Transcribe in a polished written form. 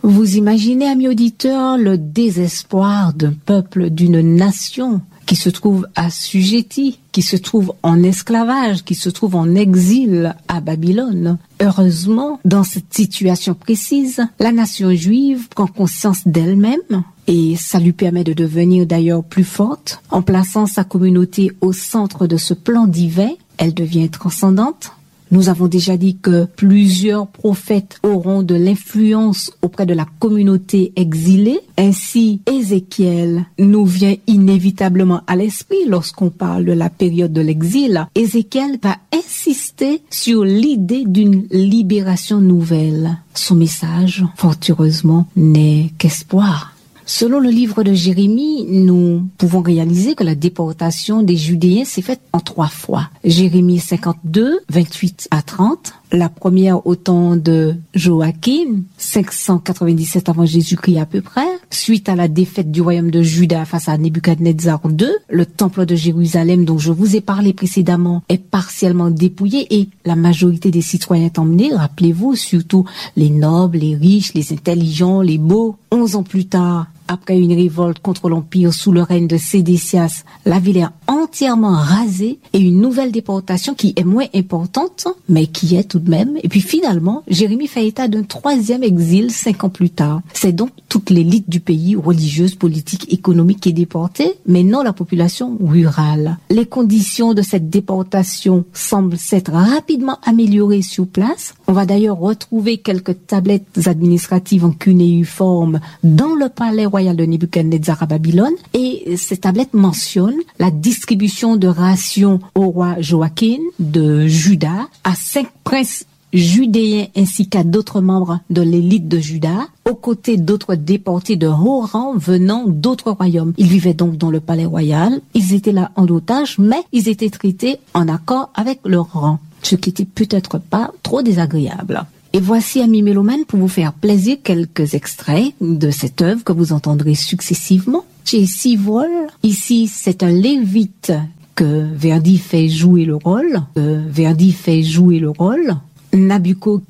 Vous imaginez, amis auditeurs, le désespoir d'un peuple, d'une nation qui se trouve assujetti, qui se trouve en esclavage, qui se trouve en exil à Babylone. Heureusement, dans cette situation précise, la nation juive prend conscience d'elle-même et ça lui permet de devenir d'ailleurs plus forte. En plaçant sa communauté au centre de ce plan divin, elle devient transcendante. Nous avons déjà dit que plusieurs prophètes auront de l'influence auprès de la communauté exilée. Ainsi, Ézéchiel nous vient inévitablement à l'esprit lorsqu'on parle de la période de l'exil. Ézéchiel va insister sur l'idée d'une libération nouvelle. Son message, fort heureusement, n'est qu'espoir. Selon le livre de Jérémie, nous pouvons réaliser que la déportation des Judéens s'est faite en 3 fois. Jérémie 52, 28 à 30. La première au temps de Joachim, 597 avant Jésus-Christ à peu près. Suite à la défaite du royaume de Juda face à Nebuchadnezzar II, le temple de Jérusalem dont je vous ai parlé précédemment est partiellement dépouillé et la majorité des citoyens est emmenée. Rappelez-vous, surtout les nobles, les riches, les intelligents, les beaux. 11 ans plus tard, après une révolte contre l'Empire sous le règne de Sédécias, la ville est entièrement rasée et une nouvelle déportation qui est moins importante, mais qui est tout de même. Et puis finalement, Jérémie fait état d'un 3e exil 5 ans plus tard. C'est donc toute l'élite du pays, religieuse, politique, économique, qui est déportée, mais non la population rurale. Les conditions de cette déportation semblent s'être rapidement améliorées sur place. On va d'ailleurs retrouver quelques tablettes administratives en cunéiforme dans le palais royal de Nebuchadnezzar à Babylone, et ces tablettes mentionnent la distribution de rations au roi Joachim de Juda, à 5 princes judéens ainsi qu'à d'autres membres de l'élite de Juda, aux côtés d'autres déportés de haut rang venant d'autres royaumes. Ils vivaient donc dans le palais royal, ils étaient là en otage, mais ils étaient traités en accord avec leur rang, ce qui était peut-être pas trop désagréable. Et voici, amis mélomanes, pour vous faire plaisir, quelques extraits de cette œuvre que vous entendrez successivement. Chez Sivol, ici, c'est un lévite que Verdi fait jouer le rôle. Nabucco